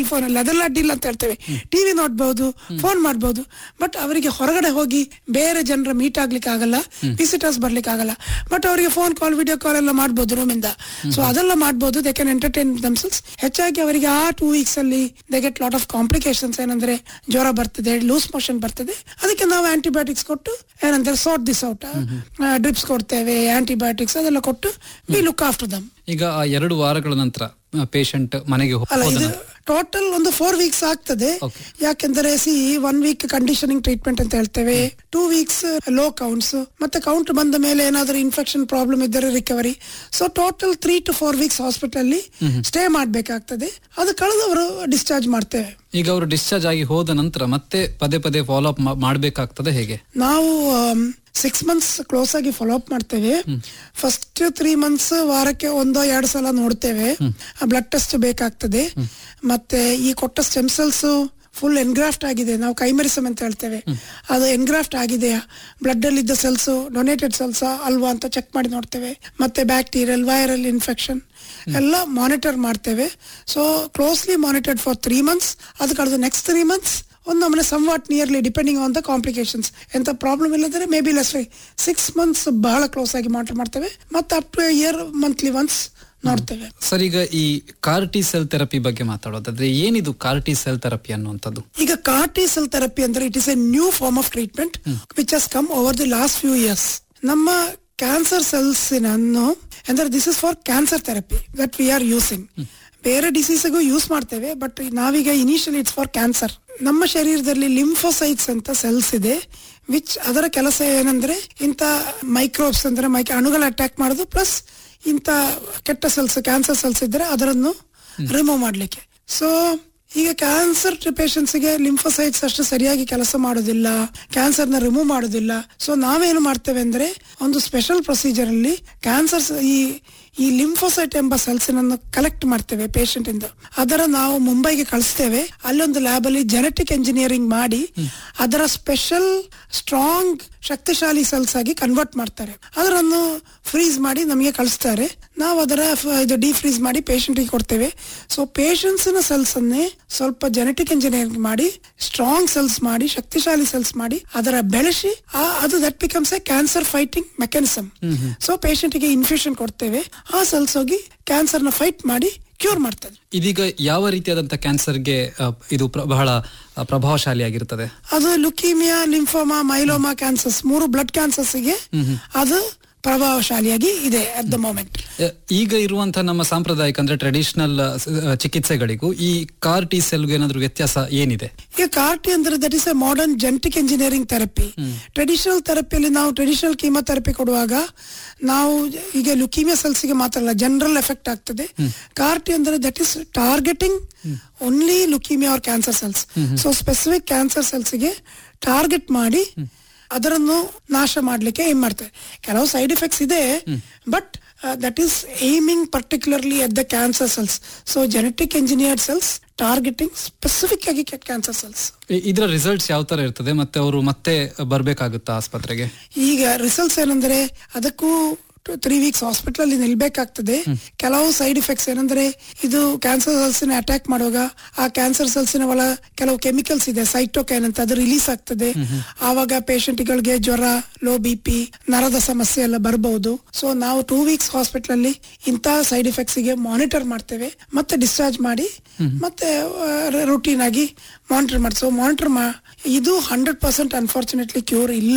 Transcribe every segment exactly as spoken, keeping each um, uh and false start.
ಈ ಫೋನ್ ಅಲ್ಲಿ ಅದೆಲ್ಲ ಅಡ್ಡಿಲ್ಲ ಅಂತ ಹೇಳ್ತೇವೆ. ಟಿವಿ ನೋಡ್ಬಹುದು, ಫೋನ್ ಮಾಡ್ಬಹುದು, ಬಟ್ ಅವರಿಗೆ ಹೊರಗಡೆ ಹೋಗಿ ಬೇರೆ ಜನರ ಮೀಟ್ ಆಗ್ಲಿಕ್ಕೆ ಆಗಲ್ಲ, ವಿಸಿಟರ್ಸ್ ಬರ್ಲಿಕ್ಕೆ ಆಗಲ್ಲ. ಬಟ್ ಅವರಿಗೆ ಫೋನ್ ಕಾಲ್, ವಿಡಿಯೋ ಕಾಲ್ ಎಲ್ಲ ಮಾಡ್ಬೋದು ರೂಮ್ ಇಂದ. ಸೊ ಅದೆಲ್ಲ ಮಾಡ್ಬೋದು. They can entertain damsels. ಹೆಚ್ಚಾಗಿ ಅವರಿಗೆ ಆ ಟೂ ವೀಕ್ಸ್ ಅಲ್ಲಿ they get lot of complications. ಏನಂದ್ರೆ ಜ್ವರ ಬರ್ತದೆ, ಲೂಸ್ ಮೋಷನ್ ಬರ್ತದೆ. ಅದಕ್ಕೆ ನಾವು ಆಂಟಿಬಯೋಟಿಕ್ಸ್ ಕೊಟ್ಟು ಏನಂದ್ರೆ ಸಾರ್ಟ್ ದಿಸ್ ಔಟ್, ಡ್ರಿಪ್ಸ್ ಕೊಡ್ತೇವೆ, ಆಂಟಿಬಯೋಟಿಕ್ಸ್ ಅದೆಲ್ಲ ಕೊಟ್ಟು ವಿ ಲುಕ್ ಆಫ್ಟರ್ ದಮ್. ಈಗ ಎರಡು ವಾರಗಳ ನಂತರ ಪೇಷಂಟ್ ಮನೆಗೆ ಅಲ್ಲ, ಟೋಟಲ್ ಒಂದು ಫೋರ್ ವೀಕ್ಸ್ ಆಗ್ತದೆ. ಯಾಕೆಂದ್ರೆ C one week conditioning treatment ಅಂತ ಹೇಳ್ತೇವೆ, ಟೂ ವೀಕ್ಸ್ ಲೋ ಕೌಂಟ್ಸ್, ಮತ್ತೆ ಕೌಂಟ್ ಬಂದ ಮೇಲೆ ಏನಾದರೂ ಇನ್ಫೆಕ್ಷನ್ ಪ್ರಾಬ್ಲಮ್ ಇದ್ದರೆ recovery. So total three to four weeks hospital ಅಲ್ಲಿ ಸ್ಟೇ ಮಾಡ್ಬೇಕಾಗ್ತದೆ. ಅದು ಕಳೆದವರು ಡಿಸ್ಚಾರ್ಜ್ ಮಾಡ್ತೇವೆ. ಈಗ ಅವರು ಡಿಸ್ಚಾರ್ಜ್ ಆಗಿ ಹೋದ ನಂತರ ಮತ್ತೆ ಪದೇ ಪದೇ ಫಾಲೋ ಅಪ್ ಮಾಡಬೇಕಾಗ್ತದೆ ಹೇಗೆ? ನಾವು ಸಿಕ್ಸ್ ಮಂತ್ಸ್ ಕ್ಲೋಸ್ ಆಗಿ ಫಾಲೋ ಅಪ್ ಮಾಡ್ತೇವೆ. ಫಸ್ಟ್ ತ್ರೀ ಮಂತ್ಸ್ ವಾರಕ್ಕೆ ಒಂದೋ ಎರಡು ಸಲ ನೋಡ್ತೇವೆ. ಬ್ಲಡ್ ಟೆಸ್ಟ್ ಬೇಕಾಗ್ತದೆ. ಮತ್ತೆ ಈ ಕೊಟ್ಟ ಸ್ಟೆಮ್ ಸೆಲ್ಸ್ ಫುಲ್ ಎನ್ಗ್ರಾಫ್ಟ್ ಆಗಿದೆ, ನಾವು ಕೈಮರಿಸಮ್ ಅಂತ ಹೇಳ್ತೇವೆ, ಅದು ಎನ್ಗ್ರಾಫ್ಟ್ ಆಗಿದೆಯಾ, ಬ್ಲಡ್ ಅಲ್ಲಿ ಇದ್ದ ಸೆಲ್ಸ್ ಡೊನೇಟೆಡ್ ಸೆಲ್ಸ್ ಅಲ್ವಾ ಅಂತ ಚೆಕ್ ಮಾಡಿ ನೋಡ್ತೇವೆ. ಮತ್ತೆ ಬ್ಯಾಕ್ಟೀರಿಯಲ್, ವೈರಲ್ ಇನ್ಫೆಕ್ಷನ್ ಎಲ್ಲ ಮಾನಿಟರ್ ಮಾಡ್ತೇವೆ. So closely monitored for three months. ಅದು ಕಳೆದು ನೆಕ್ಸ್ಟ್ ತ್ರೀ ಮಂತ್ಸ್ ಒಂದು ನಮ್ಮನೆ some what nearly depending on the complications. ಎಂತ ಪ್ರಾಬ್ಲಮ್ ಇಲ್ಲದ್ರೆ may be less six months ಬಹಳ ಕ್ಲೋಸ್ ಆಗಿ ಮಾನಿಟರ್ ಮಾಡ್ತೇವೆ. ಮತ್ತೆ up to year monthly once ನೋಡ್ತೇವೆ. ಸರ್, ಈಗ ಈ ಕಾರ್ ಟಿ ಸೆಲ್ ಥೆರಪಿ ಬಗ್ಗೆ ಮಾತಾಡೋದಾದ್ರೆ ಏನಿದು ಕಾರ್ ಟಿ ಸೆಲ್ ಥೆರಪಿ ಅನ್ನುವಂಥದ್ದು? ಈಗ ಕಾರ್ ಟಿ ಸೆಲ್ ಥೆರಪಿ ಅಂದ್ರೆ it is A new form of treatment which has come over the last few years. ನಮ್ಮ cancer cells ಅನ್ನು ಅಂದ್ರೆ this is for cancer therapy that we are using. ಬೇರೆ ಡಿಸೀಸ್ಗೂ use ಮಾಡ್ತೇವೆ, but ನಾವೀಗ initially it's for cancer. ನಮ್ಮ ಶರೀರದಲ್ಲಿ lymphocytes ಅಂತ cells ಇದೆ, ವಿಚ್ ಅದರ ಕೆಲಸ ಏನಂದ್ರೆ ಇಂತ ಮೈಕ್ರೋಬ್ಸ್ ಅಂದ್ರೆ ಮೈ ಅಣುಗಳ ಅಟ್ಯಾಕ್ ಮಾಡೋದು, ಪ್ಲಸ್ ಇಂತ ಕೆಟ್ಟ ಸೆಲ್ಸ್ ಕ್ಯಾನ್ಸರ್ ಸೆಲ್ಸ್ ಇದ್ರೆ ಅದನ್ನು ರಿಮೂವ್ ಮಾಡ್ಲಿಕ್ಕೆ. ಸೊ ಈಗ ಕ್ಯಾನ್ಸರ್ ಪೇಷಂಟ್ಸ್ ಗೆ ಲಿಂಫೋಸೈಟ್ಸ್ ಅಷ್ಟು ಸರಿಯಾಗಿ ಕೆಲಸ ಮಾಡೋದಿಲ್ಲ, ಕ್ಯಾನ್ಸರ್ ನ ರಿಮೂವ್ ಮಾಡೋದಿಲ್ಲ. ಸೊ ನಾವೇನು ಮಾಡ್ತೇವೆ ಅಂದ್ರೆ ಒಂದು ಸ್ಪೆಷಲ್ ಪ್ರೊಸೀಜರ್ ಅಲ್ಲಿ ಕ್ಯಾನ್ಸರ್ ಈ ಈ ಲಿಂಫೋಸೈಟ್ ಎಂಬ ಸೆಲ್ಸ್ ಅನ್ನು ಕಲೆಕ್ಟ್ ಮಾಡ್ತೇವೆ ಪೇಷಂಟ್ ಇಂದ. ಅದರ ನಾವು ಮುಂಬೈಗೆ ಕಳಿಸ್ತೇವೆ. ಅಲ್ಲೊಂದು ಲ್ಯಾಬ್ ಅಲ್ಲಿ ಜೆನೆಟಿಕ್ ಎಂಜಿನಿಯರಿಂಗ್ ಮಾಡಿ ಅದರ ಸ್ಪೆಷಲ್ ಸ್ಟ್ರಾಂಗ್ ಶಕ್ತಿಶಾಲಿ ಸೆಲ್ಸ್ ಆಗಿ ಕನ್ವರ್ಟ್ ಮಾಡ್ತಾರೆ. ಅದರನ್ನು ಫ್ರೀಸ್ ಮಾಡಿ ನಮಗೆ ಕಳಿಸ್ತಾರೆ. ನಾವು ಅದರ ಇದು ಡಿಫ್ರೀಸ್ ಮಾಡಿ ಪೇಷಂಟ್ ಗೆ ಕೊಡ್ತೇವೆ. ಸೊ ಪೇಷಂಟ್ಸ್ ನ ಸೆಲ್ಸ್ ಅನ್ನೇ ಸ್ವಲ್ಪ ಜೆನೆಟಿಕ್ ಎಂಜಿನಿಯರಿಂಗ್ ಮಾಡಿ ಸ್ಟ್ರಾಂಗ್ ಸೆಲ್ಸ್ ಮಾಡಿ ಶಕ್ತಿಶಾಲಿ ಸೆಲ್ಸ್ ಮಾಡಿ ಅದರ ಬೆಳೆಸಿ ಅದು that becomes A cancer fighting mechanism. So patient ಗೆ ಇನ್ಫ್ಯೂಷನ್ ಕೊಡ್ತೇವೆ, ಆ ಸೆಲ್ಸ್ ಹೋಗಿ ಕ್ಯಾನ್ಸರ್ ನ ಫೈಟ್ ಮಾಡಿ ಕ್ಯೂರ್ ಮಾಡ್ತದೆ. ಇದೀಗ ಯಾವ ರೀತಿಯಾದಂತಹ ಕ್ಯಾನ್ಸರ್ಗೆ ಇದು ಬಹಳ ಪ್ರಭಾವಶಾಲಿಯಾಗಿರ್ತದೆ? ಅದು ಲುಕೀಮಿಯಾ, ಲಿಂಫೋಮಾ, ಮೈಲೋಮಾ ಕ್ಯಾನ್ಸರ್ಸ್, ಮೂರು ಬ್ಲಡ್ ಕ್ಯಾನ್ಸರ್ಸ್ ಗೆ ಅದು ಪ್ರಭಾವಶಾಲಿಯಾಗಿ ಇದೆ ಅಟ್ ದ ಮೊಮೆಂಟ್. ಈಗ ಇರುವಂತಹ ನಮ್ಮ ಸಾಂಪ್ರದಾಯಿಕ ಅಂದ್ರೆ ಟ್ರೆಡಿಷನಲ್ ಚಿಕಿತ್ಸೆಗಳಿಗೂ ಈ ಕಾರ್ ಟಿ ಸೆಲ್ಗೂ ಏನಾದ್ರು ವ್ಯತ್ಯಾಸ ಏನಿದೆ? ಈಗ ಕಾರ್ ಟಿ ಅಂದ್ರೆ that is A modern genetic engineering therapy. Traditional ಥೆರಪಿಯಲ್ಲಿ ನಾವು ಟ್ರೆಡಿಷನಲ್ ಕೀಮೋಥೆರಪಿ ಕೊಡುವಾಗ ನಾವು ಈಗ ಲುಕೀಮಿಯಾ ಸೆಲ್ಸ್ ಗೆ ಮಾತ್ರ ಅಲ್ಲ, ಜನರಲ್ ಎಫೆಕ್ಟ್ ಆಗ್ತದೆ. ಕಾರ್ ಟಿ ಅಂದ್ರೆ that is targeting only leukaemia R cancer cells. So specific cancer cells ಗೆ ಟಾರ್ಗೆಟ್ ಮಾಡಿ ಅದರನ್ನು ನಾಶ ಮಾಡ್ಲಿಕ್ಕೆ ಏನ್ ಮಾಡ್ತೇವೆ. ಕೆಲವು ಸೈಡ್ ಎಫೆಕ್ಟ್ಸ್ ಇದೆ, but that is aiming particularly at the cancer cells. So genetic engineered cells targeting specific ಆಗಿ ಕ್ಯಾನ್ಸರ್ ಸೆಲ್ಸ್. ಇದರ ರಿಸಲ್ಟ್ಸ್ ಯಾವ ತರ ಇರ್ತದೆ, ಮತ್ತೆ ಅವರು ಮತ್ತೆ ಬರ್ಬೇಕಾಗುತ್ತಾ ಆಸ್ಪತ್ರೆಗೆ? ಈಗ ರಿಸಲ್ಟ್ಸ್ ಏನಂದ್ರೆ ಅದಕ್ಕೂ ತ್ರೀ ವೀಕ್ಸ್ ಹಾಸ್ಪಿಟಲ್ ಅಲ್ಲಿ ನಿಲ್ಬೇಕಾಗ್ತದೆ. ಕೆಲವು ಸೈಡ್ ಎಫೆಕ್ಟ್ಸ್ ಏನಂದ್ರೆ ಇದು ಕ್ಯಾನ್ಸರ್ ಸೆಲ್ಸ್ ನ ಅಟ್ಯಾಕ್ ಮಾಡುವಾಗ ಆ ಕ್ಯಾನ್ಸರ್ ಸೆಲ್ಸ್ ನ ಒಳ ಕೆಲವು ಕೆಮಿಕಲ್ಸ್ ಇದೆ, ಸೈಟೋಕೈನ್ ಅಂತ, ಅದು ರಿಲೀಸ್ ಆಗ್ತದೆ. ಆವಾಗ ಪೇಷಂಟ್ ಗಳಿಗೆ ಜ್ವರ, ಲೋ ಬಿ ಪಿ, ನರದ ಸಮಸ್ಯೆ ಎಲ್ಲ ಬರಬಹುದು. ಸೊ ನಾವು ಟೂ ವೀಕ್ಸ್ ಹಾಸ್ಪಿಟಲ್ ಅಲ್ಲಿ ಇಂತಹ ಸೈಡ್ ಎಫೆಕ್ಟ್ಸ್ ಗೆ ಮಾನಿಟರ್ ಮಾಡ್ತೇವೆ, ಮತ್ತೆ ಡಿಸ್ಚಾರ್ಜ್ ಮಾಡಿ ಮತ್ತೆ ರುಟೀನ್ ಆಗಿ ಮಾನಿಟರ್ ಮಾಡಿ. ಸೊ ಮಾನಿಟರ್ ಇದು ಹಂಡ್ರೆಡ್ ಪರ್ಸೆಂಟ್ ಅನ್ಫಾರ್ಚುನೇಟ್ಲಿ ಕ್ಯೂರ್ ಇಲ್ಲ.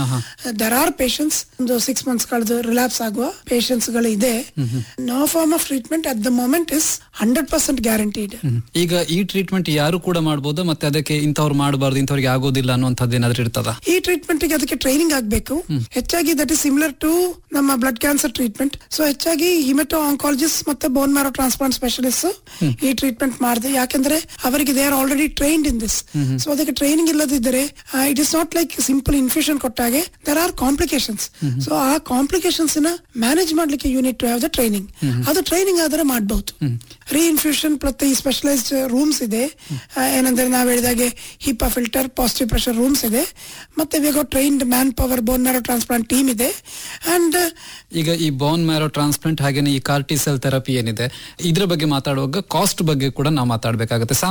ದರ್ ಆರ್ ಪೇಷಂಟ್ಸ್ ಒಂದು ಸಿಕ್ಸ್ ಮಂತ್ಸ್ ಕಳೆದು ರಿಲ್ಯಾಪ್ಸ್ ಆಗುವ ಪೇಷಂಟ್ಸ್ ಗಳು ಇದೆ. No form of treatment at the moment is hundred percent guaranteed. ಈಗ ಈ ಟ್ರೀಟ್ಮೆಂಟ್ ಯಾರು ಕೂಡ ಮಾಡಬಹುದು, ಮತ್ತೆ ಅದಕ್ಕೆ ಇಂಥವ್ರು ಮಾಡಬಾರ್ದು, ಇಂಥವ್ರಿಗೆ ಆಗೋದಿಲ್ಲ ಅನ್ನುವಂಥದ್ದು ಏನಾದ್ರು ಇರ್ತದ? ಈ ಟ್ರೀಟ್ಮೆಂಟ್ ಗೆ ಅದಕ್ಕೆ ಟ್ರೈನಿಂಗ್ ಆಗ್ಬೇಕು. ಹೆಚ್ಚಾಗಿ ದಟ್ ಇಸ್ ಸಿಮಿಲರ್ ಟು ನಮ್ಮ ಬ್ಲಡ್ ಕ್ಯಾನ್ಸರ್ ಟ್ರೀಟ್ಮೆಂಟ್. ಸೊ ಹೆಚ್ಚಾಗಿ ಹಿಮೆಟೋ ಆಂಕಾಲಜಿಸ್ಟ್ ಮತ್ತೆ ಬೋನ್ ಮ್ಯಾರೋ ಟ್ರಾನ್ಸ್ಪ್ಲಾಂಟ್ ಸ್ಪೆಷಲಿಸ್ಟ್ ಈ ಟ್ರೀಟ್ಮೆಂಟ್ ಮಾಡಿದೆ. ಯಾಕಂದ್ರೆ ಅವರಿಗೆ they are already trained in this. So ಅದಕ್ಕೆ ಟ್ರೈನಿಂಗ್ ಇಲ್ಲದಿದ್ದರೆ it is not like simple infusion ಕೊಟ್ಟಾಗೆ there are complications. So ಆ ಕಾಂಪ್ಲಿಕೇಶನ್ಸ್ ನ ಮ್ಯಾನೇಜ್ ಮಾಡ್ಲಿಕ್ಕೆ unit to have the training. ಅದು ಟ್ರೈನಿಂಗ್ ಆದ್ರೆ ಮಾಡಬಹುದು. ರೀ ಇನ್ಫ್ಯೂಷನ್ ಪ್ರತಿ ಸ್ಪೆಷಲೈಸ್ಡ್ ರೂಮ್ಸ್ ಇದೆ. ಏನಂದ್ರೆ ನಾವ್ ಹೇಳಿದಾಗೆ ಹಿಪಾ ಫಿಲ್ಟರ್, ಪಾಸಿಟಿವ್ ಪ್ರೆಷರ್ ರೂಮ್ಸ್ ಇದೆ. ಮತ್ತೆ we got trained man power bone marrow transplant team ಇದೆ. ಅಂಡ್ ಈಗ ಈ ಬೋನ್ ಮ್ಯಾರೋ ಟ್ರಾನ್ಸ್ಪ್ಲಾಂಟ್ ಹಾಗೇನೆ ಈ ಕಾರ್ ಟಿ ಸೆಲ್ ಥೆರಪಿ ಏನಿದೆ ಇದ್ರ ಬಗ್ಗೆ ಮಾತಾಡುವಾಗ ಕಾಸ್ಟ್ ಬಗ್ಗೆ ಕೂಡ ನಾವು ಮಾತಾಡಬೇಕಾಗುತ್ತೆ.